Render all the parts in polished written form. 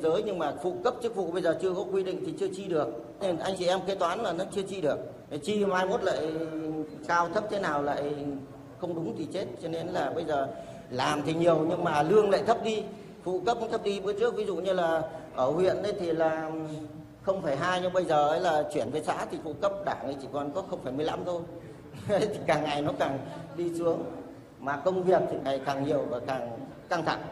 giới, nhưng mà phụ cấp chức vụ bây giờ chưa có quy định thì chưa chi được. Nên anh chị em kế toán là nó chưa chi được. Chi mai mốt lại cao thấp thế nào lại không đúng thì chết. Cho nên là bây giờ làm thì nhiều nhưng mà lương lại thấp đi, phụ cấp cũng thấp đi. Bữa trước ví dụ như là ở huyện ấy thì là 0,2, nhưng bây giờ ấy là chuyển về xã thì phụ cấp đảng ấy chỉ còn có 0,15 thôi. Thì càng ngày nó càng đi xuống, mà công việc thì ngày càng nhiều và càng căng thẳng.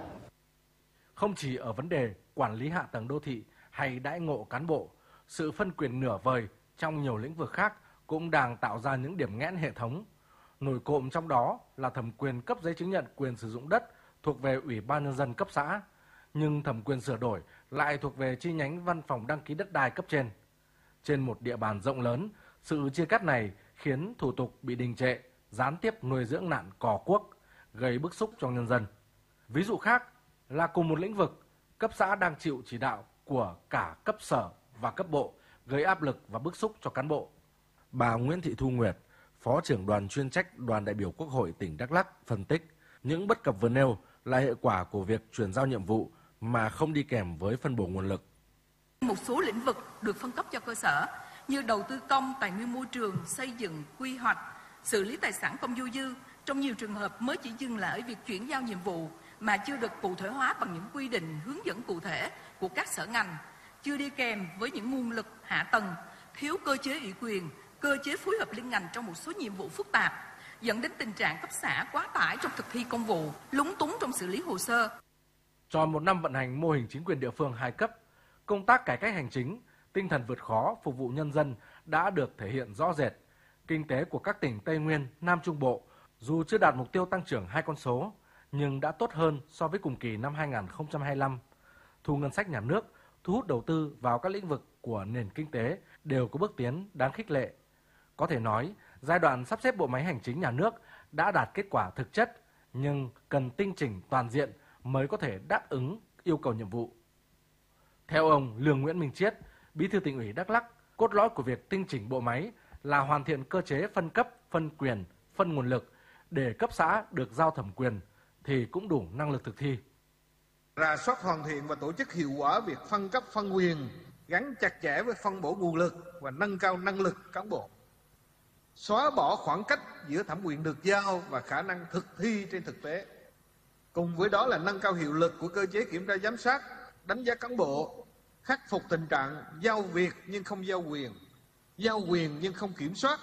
Không chỉ ở vấn đề quản lý hạ tầng đô thị hay đãi ngộ cán bộ, sự phân quyền nửa vời trong nhiều lĩnh vực khác cũng đang tạo ra những điểm nghẽn hệ thống. Nổi cộm trong đó là thẩm quyền cấp giấy chứng nhận quyền sử dụng đất thuộc về Ủy ban Nhân dân cấp xã, nhưng thẩm quyền sửa đổi lại thuộc về chi nhánh văn phòng đăng ký đất đai cấp trên. Trên một địa bàn rộng lớn, sự chia cắt này khiến thủ tục bị đình trệ, gián tiếp nuôi dưỡng nạn cò cuốc, gây bức xúc cho nhân dân. Ví dụ khác là cùng một lĩnh vực, cấp xã đang chịu chỉ đạo của cả cấp sở và cấp bộ, gây áp lực và bức xúc cho cán bộ. Bà Nguyễn Thị Thu Nguyệt, Phó trưởng đoàn chuyên trách Đoàn đại biểu Quốc hội tỉnh Đắk Lắk phân tích, những bất cập vừa nêu là hệ quả của việc chuyển giao nhiệm vụ mà không đi kèm với phân bổ nguồn lực. Một số lĩnh vực được phân cấp cho cơ sở như đầu tư công, tài nguyên môi trường, xây dựng, quy hoạch, xử lý tài sản công dôi dư, trong nhiều trường hợp mới chỉ dừng lại ở việc chuyển giao nhiệm vụ mà chưa được cụ thể hóa bằng những quy định hướng dẫn cụ thể của các sở ngành, chưa đi kèm với những nguồn lực hạ tầng, thiếu cơ chế ủy quyền, cơ chế phối hợp liên ngành trong một số nhiệm vụ phức tạp, dẫn đến tình trạng cấp xã quá tải trong thực thi công vụ, lúng túng trong xử lý hồ sơ. Tròn một năm vận hành mô hình chính quyền địa phương 2 cấp, công tác cải cách hành chính, tinh thần vượt khó phục vụ nhân dân đã được thể hiện rõ rệt. Kinh tế của các tỉnh Tây Nguyên, Nam Trung Bộ dù chưa đạt mục tiêu tăng trưởng 2 con số, nhưng đã tốt hơn so với cùng kỳ năm 2025. Thu ngân sách nhà nước, thu hút đầu tư vào các lĩnh vực của nền kinh tế đều có bước tiến đáng khích lệ. Có thể nói, giai đoạn sắp xếp bộ máy hành chính nhà nước đã đạt kết quả thực chất, nhưng cần tinh chỉnh toàn diện mới có thể đáp ứng yêu cầu nhiệm vụ. Theo ông Lương Nguyễn Minh Chiết, Bí thư Tỉnh ủy Đắk Lắk, cốt lõi của việc tinh chỉnh bộ máy là hoàn thiện cơ chế phân cấp, phân quyền, phân nguồn lực để cấp xã được giao thẩm quyền thì cũng đủ năng lực thực thi. Rà soát hoàn thiện và tổ chức hiệu quả việc phân cấp phân quyền, gắn chặt chẽ với phân bổ nguồn lực và nâng cao năng lực cán bộ. Xóa bỏ khoảng cách giữa thẩm quyền được giao và khả năng thực thi trên thực tế. Cùng với đó là nâng cao hiệu lực của cơ chế kiểm tra giám sát, đánh giá cán bộ, khắc phục tình trạng giao việc nhưng không giao quyền nhưng không kiểm soát.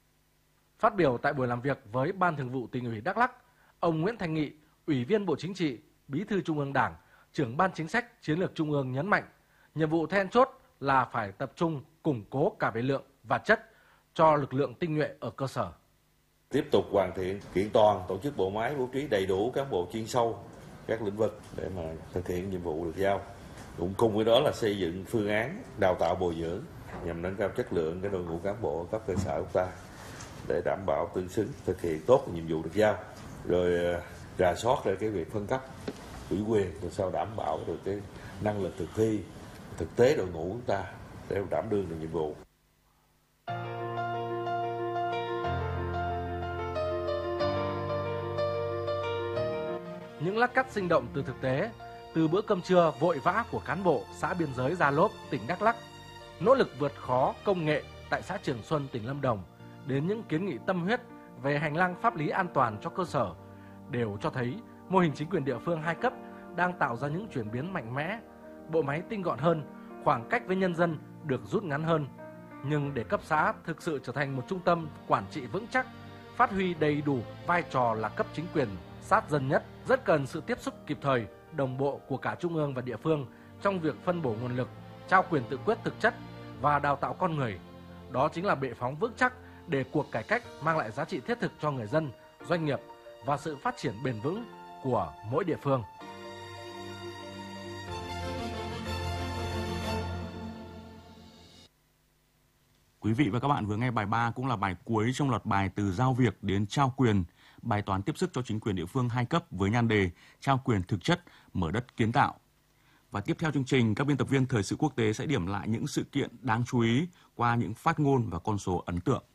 Phát biểu tại buổi làm việc với Ban Thường vụ Tỉnh ủy Đắk Lắk, ông Nguyễn Thanh Nghị, Ủy viên Bộ Chính trị, Bí thư Trung ương Đảng, trưởng Ban Chính sách Chiến lược Trung ương nhấn mạnh, nhiệm vụ then chốt là phải tập trung củng cố cả về lượng và chất cho lực lượng tinh nhuệ ở cơ sở. Tiếp tục hoàn thiện, kiện toàn, tổ chức bộ máy, bố trí đầy đủ cán bộ chuyên sâu các lĩnh vực để mà thực hiện nhiệm vụ được giao. Cũng cùng với đó là xây dựng phương án đào tạo bồi dưỡng nhằm nâng cao chất lượng cái đội ngũ cán bộ cấp cơ sở của ta để đảm bảo tương xứng thực hiện tốt nhiệm vụ được giao. Rồi rà soát ra cái việc phân cấp ủy quyền làm sao đảm bảo được cái năng lực thực thi thực tế đội ngũ của ta để đảm đương được nhiệm vụ. Những lát cắt sinh động từ thực tế, từ bữa cơm trưa vội vã của cán bộ xã biên giới Gia Lốp, tỉnh Đắk Lắk, nỗ lực vượt khó công nghệ tại xã Trường Xuân, tỉnh Lâm Đồng, đến những kiến nghị tâm huyết về hành lang pháp lý an toàn cho cơ sở, đều cho thấy mô hình chính quyền địa phương 2 cấp đang tạo ra những chuyển biến mạnh mẽ, bộ máy tinh gọn hơn, khoảng cách với nhân dân được rút ngắn hơn. Nhưng để cấp xã thực sự trở thành một trung tâm quản trị vững chắc, phát huy đầy đủ vai trò là cấp chính quyền sát dân nhất, rất cần sự tiếp xúc kịp thời, đồng bộ của cả trung ương và địa phương trong việc phân bổ nguồn lực, trao quyền tự quyết thực chất và đào tạo con người. Đó chính là bệ phóng vững chắc để cuộc cải cách mang lại giá trị thiết thực cho người dân, doanh nghiệp và sự phát triển bền vững của mỗi địa phương. Quý vị và các bạn vừa nghe bài 3 cũng là bài cuối trong loạt bài từ giao việc đến trao quyền, bài toán tiếp sức cho chính quyền địa phương 2 cấp với nhan đề trao quyền thực chất, mở đất kiến tạo. Và tiếp theo chương trình, các biên tập viên Thời sự Quốc tế sẽ điểm lại những sự kiện đáng chú ý qua những phát ngôn và con số ấn tượng.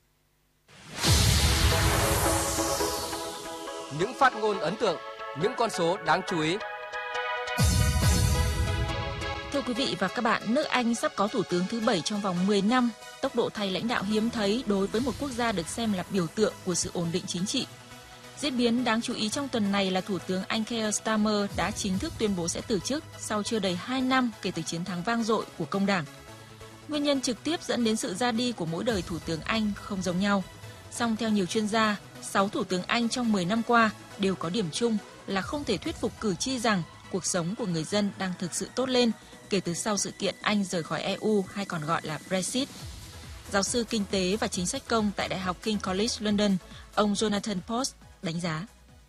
Những phát ngôn ấn tượng, những con số đáng chú ý. Thưa quý vị và các bạn, nước Anh sắp có thủ tướng thứ 7 trong vòng 10 năm, tốc độ thay lãnh đạo hiếm thấy đối với một quốc gia được xem là biểu tượng của sự ổn định chính trị. Diễn biến đáng chú ý trong tuần này là Thủ tướng Anh Keir Starmer đã chính thức tuyên bố sẽ từ chức sau chưa đầy 2 năm kể từ chiến thắng vang dội của công đảng. Nguyên nhân trực tiếp dẫn đến sự ra đi của mỗi đời Thủ tướng Anh không giống nhau. Song theo nhiều chuyên gia, 6 Thủ tướng Anh trong 10 năm qua đều có điểm chung là không thể thuyết phục cử tri rằng cuộc sống của người dân đang thực sự tốt lên kể từ sau sự kiện Anh rời khỏi EU hay còn gọi là Brexit. Giáo sư kinh tế và chính sách công tại Đại học King College London, ông Jonathan Post đánh giá.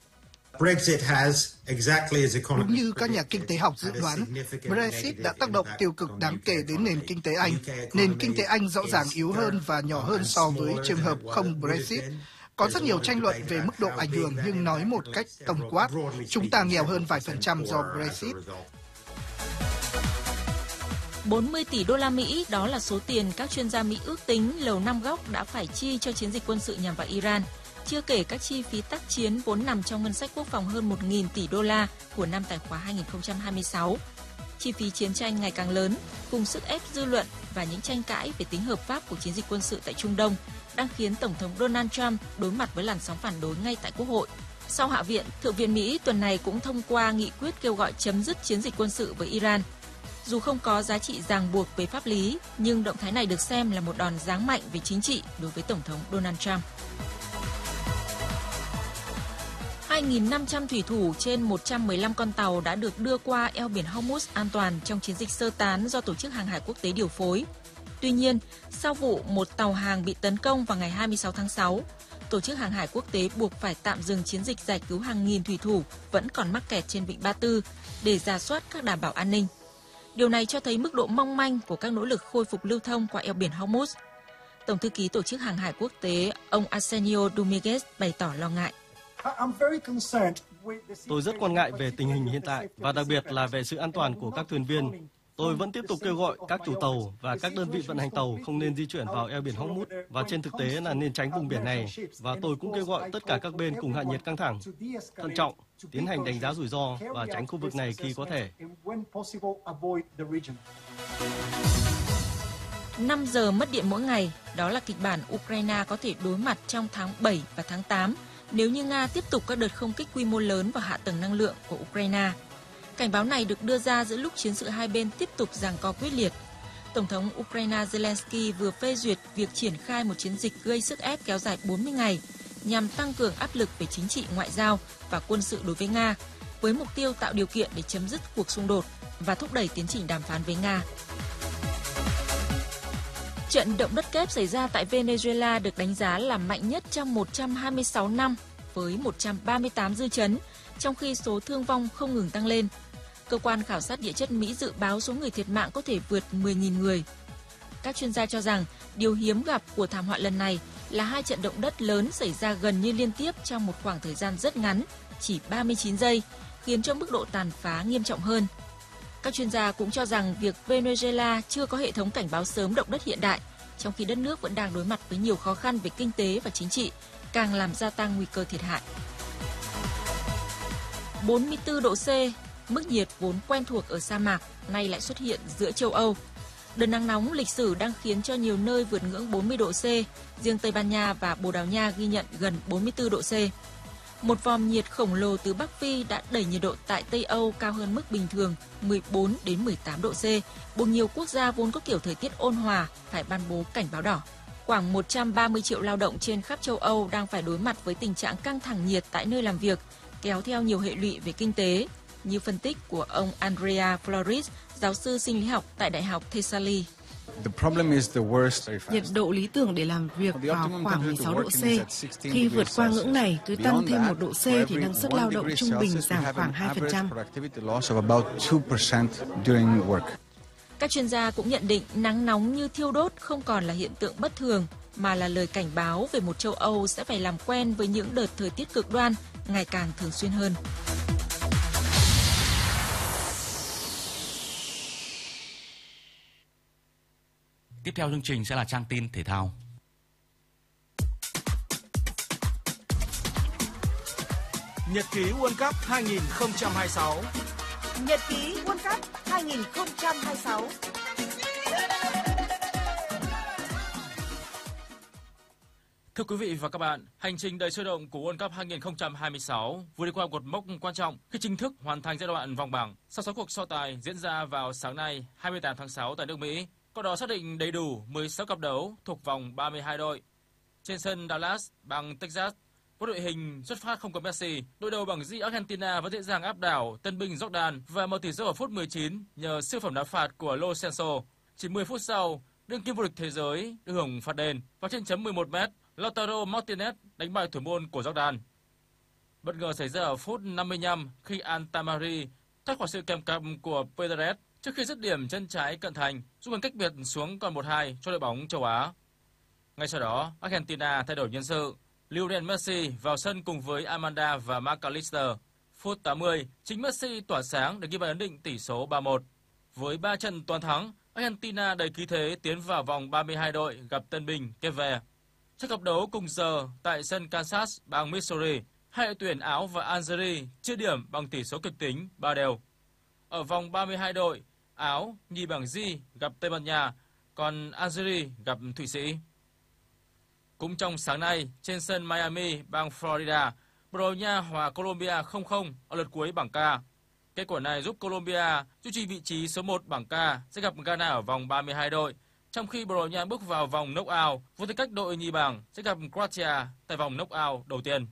Đúng như các nhà kinh tế học dự đoán, Brexit đã tác động tiêu cực đáng kể đến nền kinh tế Anh. Nền kinh tế Anh rõ ràng yếu hơn và nhỏ hơn so với trường hợp không Brexit. Có rất nhiều tranh luận về mức độ ảnh hưởng nhưng nói một cách tổng quát, chúng ta nghèo hơn vài % do Brexit. 40 tỷ đô la Mỹ, đó là số tiền các chuyên gia Mỹ ước tính Lầu Năm Góc đã phải chi cho chiến dịch quân sự nhằm vào Iran, chưa kể các chi phí tác chiến vốn nằm trong ngân sách quốc phòng hơn 1.000 tỷ đô la của năm tài khóa 2026. Chi phí chiến tranh ngày càng lớn, cùng sức ép dư luận và những tranh cãi về tính hợp pháp của chiến dịch quân sự tại Trung Đông đang khiến Tổng thống Donald Trump đối mặt với làn sóng phản đối ngay tại Quốc hội. Sau Hạ viện, Thượng viện Mỹ tuần này cũng thông qua nghị quyết kêu gọi chấm dứt chiến dịch quân sự với Iran. Dù không có giá trị ràng buộc về pháp lý, nhưng động thái này được xem là một đòn giáng mạnh về chính trị đối với Tổng thống Donald Trump. 2.500 thủy thủ trên 115 con tàu đã được đưa qua eo biển Hormuz an toàn trong chiến dịch sơ tán do Tổ chức Hàng hải Quốc tế điều phối. Tuy nhiên, sau vụ một tàu hàng bị tấn công vào ngày 26 tháng 6, Tổ chức Hàng hải Quốc tế buộc phải tạm dừng chiến dịch giải cứu hàng nghìn thủy thủ vẫn còn mắc kẹt trên vịnh Ba Tư để rà soát các đảm bảo an ninh. Điều này cho thấy mức độ mong manh của các nỗ lực khôi phục lưu thông qua eo biển Hormuz. Tổng thư ký Tổ chức Hàng hải Quốc tế, ông Arsenio Dominguez bày tỏ lo ngại. Tôi rất quan ngại về tình hình hiện tại và đặc biệt là về sự an toàn của các thuyền viên. Tôi vẫn tiếp tục kêu gọi các chủ tàu và các đơn vị vận hành tàu không nên di chuyển vào eo biển Hormuz và trên thực tế là nên tránh vùng biển này. Và tôi cũng kêu gọi tất cả các bên cùng hạ nhiệt căng thẳng, thận trọng, tiến hành đánh giá rủi ro và tránh khu vực này khi có thể. 5 giờ mất điện mỗi ngày, đó là kịch bản Ukraine có thể đối mặt trong tháng 7 và tháng 8 nếu như Nga tiếp tục các đợt không kích quy mô lớn vào hạ tầng năng lượng của Ukraine. Cảnh báo này được đưa ra giữa lúc chiến sự hai bên tiếp tục giằng co quyết liệt. Tổng thống Ukraine Zelensky vừa phê duyệt việc triển khai một chiến dịch gây sức ép kéo dài 40 ngày nhằm tăng cường áp lực về chính trị, ngoại giao và quân sự đối với Nga, với mục tiêu tạo điều kiện để chấm dứt cuộc xung đột và thúc đẩy tiến trình đàm phán với Nga. Trận động đất kép xảy ra tại Venezuela được đánh giá là mạnh nhất trong 126 năm với 138 dư chấn, trong khi số thương vong không ngừng tăng lên. Cơ quan khảo sát địa chất Mỹ dự báo số người thiệt mạng có thể vượt 10.000 người. Các chuyên gia cho rằng điều hiếm gặp của thảm họa lần này là hai trận động đất lớn xảy ra gần như liên tiếp trong một khoảng thời gian rất ngắn, chỉ 39 giây, khiến cho mức độ tàn phá nghiêm trọng hơn. Các chuyên gia cũng cho rằng việc Venezuela chưa có hệ thống cảnh báo sớm động đất hiện đại, trong khi đất nước vẫn đang đối mặt với nhiều khó khăn về kinh tế và chính trị, càng làm gia tăng nguy cơ thiệt hại. 44 độ C, mức nhiệt vốn quen thuộc ở sa mạc, nay lại xuất hiện giữa châu Âu. Đợt nắng nóng lịch sử đang khiến cho nhiều nơi vượt ngưỡng 40 độ C, riêng Tây Ban Nha và Bồ Đào Nha ghi nhận gần 44 độ C. Một vòm nhiệt khổng lồ từ Bắc Phi đã đẩy nhiệt độ tại Tây Âu cao hơn mức bình thường 14 đến 18 độ C, buộc nhiều quốc gia vốn có kiểu thời tiết ôn hòa phải ban bố cảnh báo đỏ. Khoảng 130 triệu lao động trên khắp châu Âu đang phải đối mặt với tình trạng căng thẳng nhiệt tại nơi làm việc, kéo theo nhiều hệ lụy về kinh tế, như phân tích của ông Andrea Flores, giáo sư sinh lý học tại Đại học Thessaly. Nhiệt độ lý tưởng để làm việc vào khoảng 16 độ C. Khi vượt qua ngưỡng này, cứ tăng thêm 1 độ C thì năng suất lao động trung bình giảm khoảng 2%. Các chuyên gia cũng nhận định nắng nóng như thiêu đốt không còn là hiện tượng bất thường, mà là lời cảnh báo về một châu Âu sẽ phải làm quen với những đợt thời tiết cực đoan ngày càng thường xuyên hơn. Tiếp theo chương trình sẽ là trang tin thể thao. Nhật ký World Cup 2026. Nhật ký World Cup 2026. Thưa quý vị và các bạn, hành trình đầy sôi động của World Cup 2026 vừa đi qua một mốc quan trọng khi chính thức hoàn thành giai đoạn vòng bảng sau 6 cuộc so tài diễn ra vào sáng nay 28 tháng 6 tại nước Mỹ. Qua đó xác định đầy đủ 16 cặp đấu thuộc vòng 32 đội. Trên sân Dallas, bang Texas, với đội hình xuất phát không có Messi, đội đầu bảng G Argentina vẫn dễ dàng áp đảo tân binh Jordan và mở tỷ số ở phút 19 nhờ siêu phẩm đá phạt của Lo Celso. Chỉ 10 phút sau, đương kim vô địch thế giới được hưởng phạt đền và trên chấm 11 m, Lautaro Martinez đánh bại thủ môn của Jordan. Bất ngờ xảy ra ở phút 55 khi Antamari thoát khỏi sự kèm cặp của Pérez trước khi dứt điểm chân trái cận thành, giúp ngăn cách biệt xuống còn 1-2 cho đội bóng châu Á. Ngay sau đó, Argentina thay đổi nhân sự. Lionel Messi vào sân cùng với Amanda và McAllister. Phút 80, chính Messi tỏa sáng để ghi bàn ấn định tỷ số 3-1. Với 3 trận toàn thắng, Argentina đầy khí thế tiến vào vòng 32 đội gặp tân binh Cape Verde. Trước cặp đấu cùng giờ tại sân Kansas, bang Missouri, hai đội tuyển Áo và Algeria chia điểm bằng tỷ số kịch tính 3-3. Ở vòng 32 đội, Áo nhì bảng G gặp Tây Ban Nha, còn Algeria gặp Thụy Sĩ. Cũng trong sáng nay, trên sân Miami, bang Florida, Bồ Đào Nha hòa Colombia 0-0 ở lượt cuối bảng K. Kết quả này giúp Colombia duy trì vị trí số 1 bảng K sẽ gặp Ghana ở vòng 32 đội, trong khi Bồ Đào Nha bước vào vòng knock-out với tư cách đội nhì bảng sẽ gặp Croatia tại vòng knock-out đầu tiên.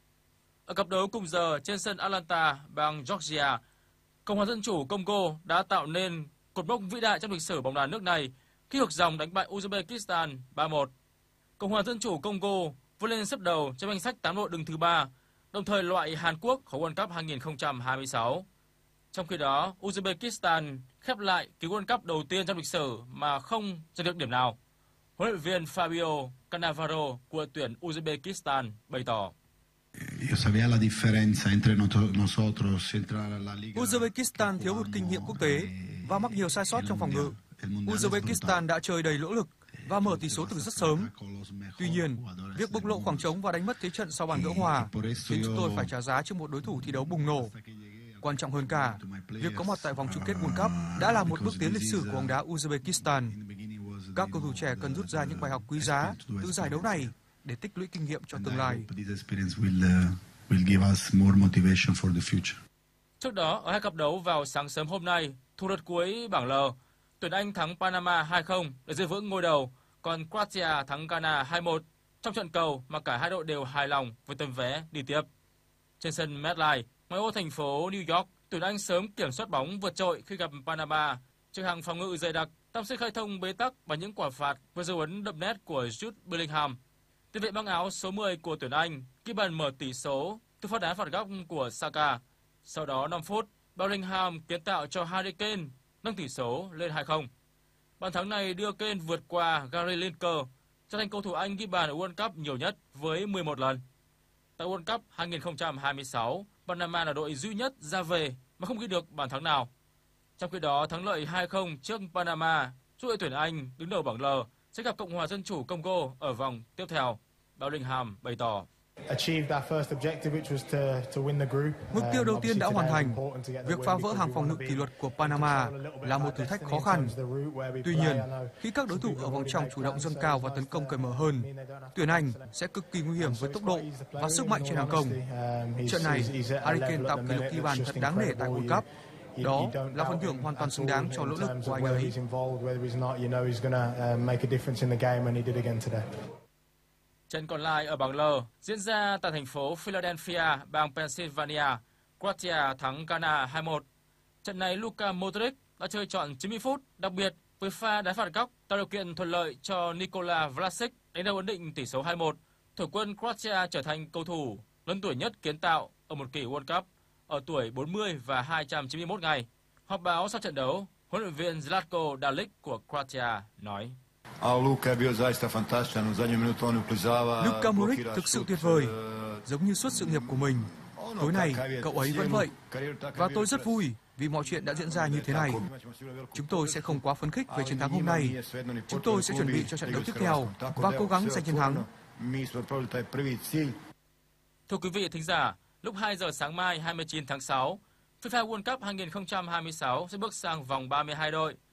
Ở cặp đấu cùng giờ trên sân Atlanta, bang Georgia, Cộng hòa Dân chủ Congo đã tạo nên cột mốc vĩ đại trong lịch sử bóng đá nước này khi ngược dòng đánh bại Uzbekistan 3-1. Cộng hòa Dân chủ Congo vươn lên xếp đầu trong danh sách 8 đội đứng thứ 3, đồng thời loại Hàn Quốc khỏi World Cup 2026. Trong khi đó, Uzbekistan khép lại kỳ World Cup đầu tiên trong lịch sử mà không giành được điểm nào. Huấn luyện viên Fabio Cannavaro của tuyển Uzbekistan bày tỏ: Uzbekistan thiếu hụt kinh nghiệm quốc tế và mắc nhiều sai sót trong phòng ngự. Uzbekistan đã chơi đầy nỗ lực và mở tỷ số từ rất sớm. Tuy nhiên, việc bộc lộ khoảng trống và đánh mất thế trận sau bàn gỡ hòa khiến chúng tôi phải trả giá trước một đối thủ thi đấu bùng nổ. Quan trọng hơn cả, việc có mặt tại vòng chung kết World Cup đã là một bước tiến lịch sử của bóng đá Uzbekistan. Các cầu thủ trẻ cần rút ra những bài học quý giá từ giải đấu này để tích lũy kinh nghiệm cho tương lai. Trước đó, ở hai cặp đấu vào sáng sớm hôm nay, thuộc lượt cuối bảng L, tuyển Anh thắng Panama 2-0 để giữ vững ngôi đầu, còn Croatia thắng Ghana 2-1 trong trận cầu mà cả hai đội đều hài lòng với tấm vé đi tiếp. Trên sân MetLife, ngoại ô thành phố New York, tuyển Anh sớm kiểm soát bóng vượt trội khi gặp Panama. Trước hàng phòng ngự dày đặc, Tam sẽ khai thông bế tắc bằng những quả phạt với dấu ấn đậm nét của Jude Bellingham. Tiền vệ mang áo số 10 của tuyển Anh ghi bàn mở tỷ số từ pha đá phạt góc của Saka. Sau đó 5 phút, Bellingham kiến tạo cho Harry Kane nâng tỷ số lên 2-0. Bàn thắng này đưa Kane vượt qua Gary Lineker, trở thành cầu thủ Anh ghi bàn ở World Cup nhiều nhất với 11 lần. Tại World Cup 2026, Panama là đội duy nhất ra về mà không ghi được bàn thắng nào. Trong khi đó, thắng lợi 2-0 trước Panama giúp đội tuyển Anh đứng đầu bảng L sẽ gặp Cộng hòa Dân chủ Congo ở vòng tiếp theo. Bellingham bày tỏ: Mục tiêu đầu tiên đã hoàn thành. Việc phá vỡ hàng phòng ngự kỷ luật của Panama là một thử thách khó khăn. Tuy nhiên, khi các đối thủ ở vòng trong chủ động dâng cao và tấn công cởi mở hơn, tuyển Anh sẽ cực kỳ nguy hiểm với tốc độ và sức mạnh trên hàng công. Trận này, Harry Kane tạo kỷ lục ghi bàn thật đáng nể tại World Cup. Đó là phần thưởng hoàn toàn xứng đáng cho nỗ lực của anh ấy. Trận còn lại ở bảng L diễn ra tại thành phố Philadelphia, bang Pennsylvania. Croatia thắng Ghana 2-1. Trận này Luka Modric đã chơi trọn 90 phút, đặc biệt với pha đá phạt góc tạo điều kiện thuận lợi cho Nikola Vlasic đánh đầu ấn định tỷ số 2-1. Thủy quân Croatia trở thành cầu thủ lớn tuổi nhất kiến tạo ở một kỳ World Cup ở tuổi 40 và 291 ngày. Họp báo sau trận đấu, huấn luyện viên Zlatko Dalic của Croatia nói: Luka Modric thực sự tuyệt vời, giống như suốt sự nghiệp của mình. Tối nay, cậu ấy vẫn vậy. Và tôi rất vui vì mọi chuyện đã diễn ra như thế này. Chúng tôi sẽ không quá phấn khích về chiến thắng hôm nay. Chúng tôi sẽ chuẩn bị cho trận đấu tiếp theo và cố gắng giành chiến thắng. Thưa quý vị thính giả, lúc 2 giờ sáng mai 29 tháng 6, FIFA World Cup 2026 sẽ bước sang vòng 32 đội.